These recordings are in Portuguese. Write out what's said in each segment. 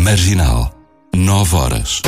Marginal, 9 horas.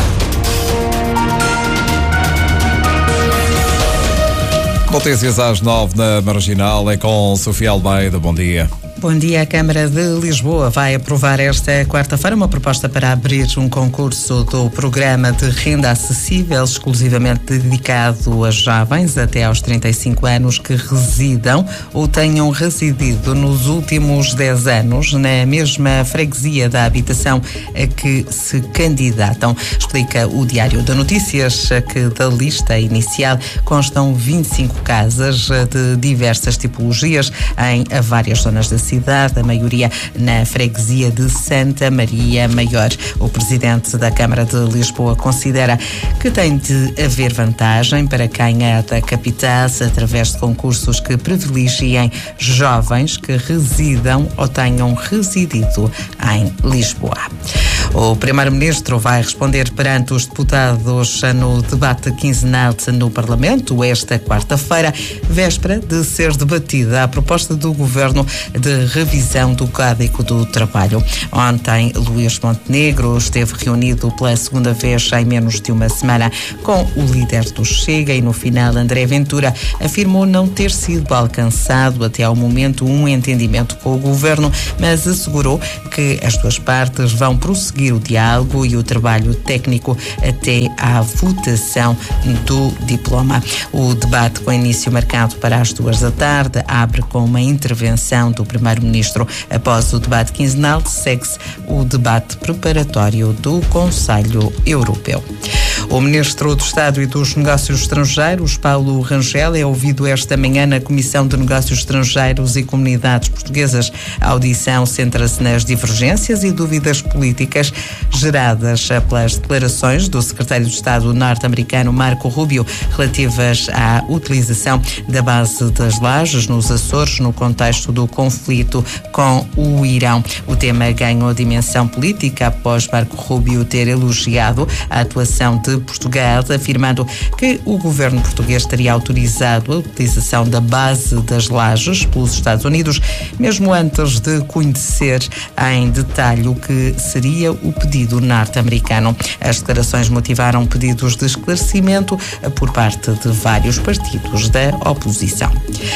Notícias às 9 na Marginal, é com Sofia Almeida. Bom dia. Bom dia. A Câmara de Lisboa vai aprovar esta quarta-feira uma proposta para abrir um concurso do programa de renda acessível exclusivamente dedicado a jovens até aos 35 anos que residam ou tenham residido nos últimos 10 anos na mesma freguesia da habitação a que se candidatam. Explica o Diário de Notícias que da lista inicial constam 25 casas de diversas tipologias em várias zonas da cidade, a maioria na freguesia de Santa Maria Maior. O presidente da Câmara de Lisboa considera que tem de haver vantagem para quem é da capital através de concursos que privilegiem jovens que residam ou tenham residido em Lisboa. O primeiro-ministro vai responder perante os deputados no debate quinzenal no Parlamento esta quarta-feira, véspera de ser debatida a proposta do Governo de revisão do Código do Trabalho. Ontem, Luís Montenegro esteve reunido pela segunda vez em menos de uma semana com o líder do Chega e no final André Ventura afirmou não ter sido alcançado até ao momento um entendimento com o Governo, mas assegurou que as duas partes vão prosseguir o diálogo e o trabalho técnico até à votação do diploma. O debate, com início marcado para as 14h, abre com uma intervenção do Primeiro-Ministro. Após o debate quinzenal, segue-se o debate preparatório do Conselho Europeu. O Ministro do Estado e dos Negócios Estrangeiros, Paulo Rangel, é ouvido esta manhã na Comissão de Negócios Estrangeiros e Comunidades Portuguesas. A audição centra-se nas divergências e dúvidas políticas geradas pelas declarações do Secretário de Estado norte-americano Marco Rubio relativas à utilização da base das Lajes nos Açores no contexto do conflito com o Irão. O tema ganhou dimensão política após Marco Rubio ter elogiado a atuação de Portugal, afirmando que o governo português teria autorizado a utilização da base das Lajes pelos Estados Unidos, mesmo antes de conhecer em detalhe o que seria o pedido norte-americano. As declarações motivaram pedidos de esclarecimento por parte de vários partidos da oposição.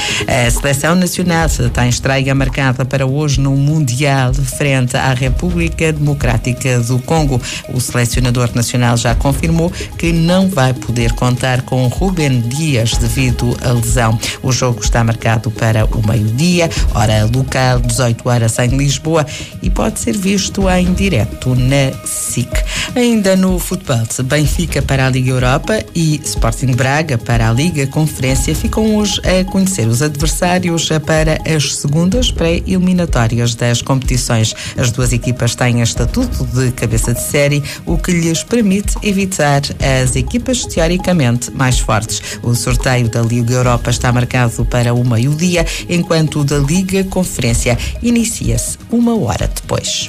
A seleção nacional tem estreia marcada para hoje no Mundial frente à República Democrática do Congo. O selecionador nacional já confirmou que não vai poder contar com Rúben Dias devido à lesão. O jogo está marcado para o meio-dia, hora local, 18h em Lisboa, e pode ser visto em direto na SIC. Ainda no futebol, Benfica para a Liga Europa e Sporting Braga para a Liga Conferência ficam hoje a conhecer os adversários para as segundas pré-eliminatórias das competições. As duas equipas têm estatuto de cabeça de série, o que lhes permite evitar as equipas teoricamente mais fortes. O sorteio da Liga Europa está marcado para o meio-dia, enquanto o da Liga Conferência inicia-se 1 hora depois.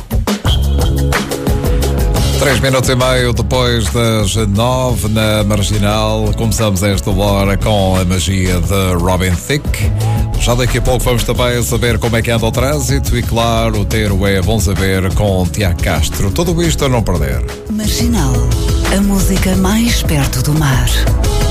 3 minutos e meio depois das 9 na Marginal. Começamos esta hora com a magia de Robin Thicke. Já daqui a pouco vamos também saber como é que anda o trânsito e, claro, ter o É Bom Saber com Tiago Castro. Tudo isto a não perder. Marginal, a música mais perto do mar.